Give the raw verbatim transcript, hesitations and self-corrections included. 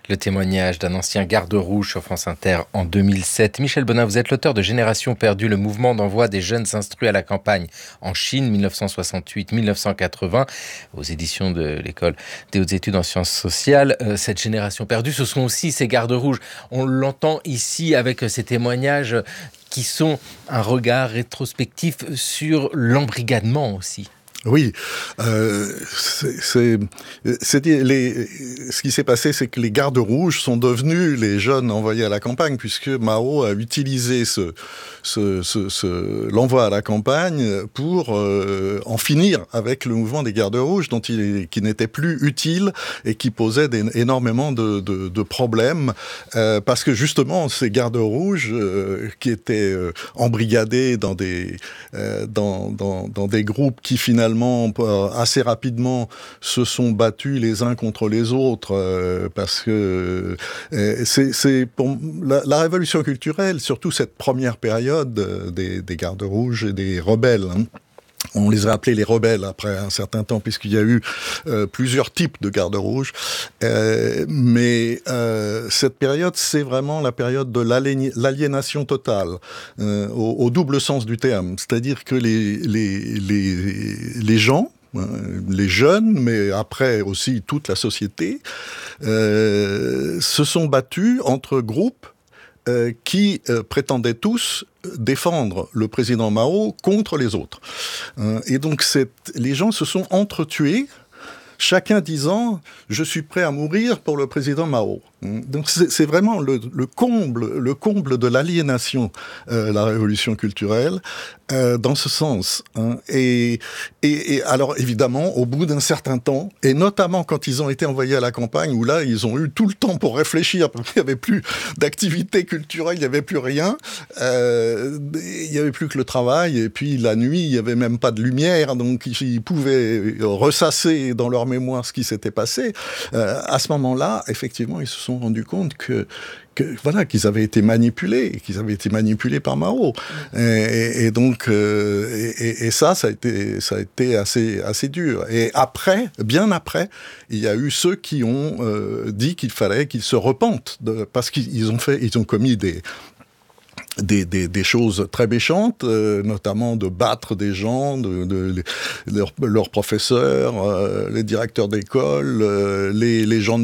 Le témoignage d'un ancien garde rouge sur France Inter en deux mille sept. Michel Bonin, vous êtes l'auteur de Génération perdue, le mouvement d'envoi des jeunes instruits à la campagne en Chine, dix-neuf cent soixante-huit à dix-neuf cent quatre-vingts, aux éditions de l'École des hautes études en sciences sociales. Euh, cette génération perdue, ce sont aussi ces gardes rouges. On l'entend ici avec ces témoignages qui sont un regard rétrospectif sur l'embrigadement aussi. Oui, euh, c'est, c'est, c'est les, ce qui s'est passé, c'est que les gardes rouges sont devenus les jeunes envoyés à la campagne, puisque Mao a utilisé ce, ce, ce, ce, l'envoi à la campagne pour euh, en finir avec le mouvement des gardes rouges, dont il, qui n'était plus utile et qui posait des, énormément de, de, de problèmes, euh, parce que justement, ces gardes rouges euh, qui étaient euh, embrigadés dans des, euh, dans, dans, dans des groupes qui finalement assez rapidement se sont battus les uns contre les autres euh, parce que euh, c'est, c'est pour la, la révolution culturelle, surtout cette première période euh, des, des gardes rouges et des rebelles, hein. On les a appelés les rebelles après un certain temps, puisqu'il y a eu euh, plusieurs types de gardes rouges. Euh, mais euh, cette période, c'est vraiment la période de l'aliénation totale, euh, au, au double sens du terme. C'est-à-dire que les, les, les, les gens, les jeunes, mais après aussi toute la société, euh, se sont battus entre groupes Euh, qui euh, prétendaient tous défendre le président Mao contre les autres. Euh, et donc, cette, les gens se sont entretués, chacun disant « je suis prêt à mourir pour le président Mao ». Donc c'est, c'est vraiment le, le comble, le comble de l'aliénation, euh, la révolution culturelle, euh, dans ce sens. Hein. Et, et, et alors évidemment, au bout d'un certain temps, et notamment quand ils ont été envoyés à la campagne, où là ils ont eu tout le temps pour réfléchir, parce qu'il n'y avait plus d'activité culturelle, il n'y avait plus rien, euh, il n'y avait plus que le travail, et puis la nuit, il n'y avait même pas de lumière, donc ils, ils pouvaient ressasser dans leur mémoire ce qui s'était passé. Euh, à ce moment-là, effectivement, ils se sont rendu compte que, que voilà, qu'ils avaient été manipulés, qu'ils avaient été manipulés par Mao. Et, et, et donc, euh, et, et ça, ça a été, ça a été assez, assez dur. Et après, bien après, il y a eu ceux qui ont euh, dit qu'il fallait qu'ils se repentent, de, parce qu'ils ont fait, ils ont commis des Des, des, des choses très méchantes, euh, notamment de battre des gens, de, de, de leurs, leurs professeurs, euh, les directeurs d'école, euh, les, les gens de